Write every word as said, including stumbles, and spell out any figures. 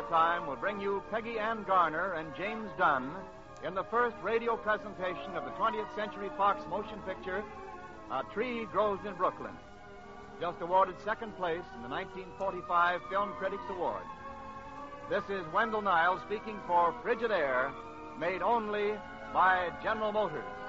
our time, will bring you Peggy Ann Garner and James Dunn in the first radio presentation of the twentieth Century Fox motion picture, A Tree Grows in Brooklyn, just awarded second place in the nineteen forty-five Film Critics Award. This is Wendell Niles speaking for Frigid Air, made only by General Motors.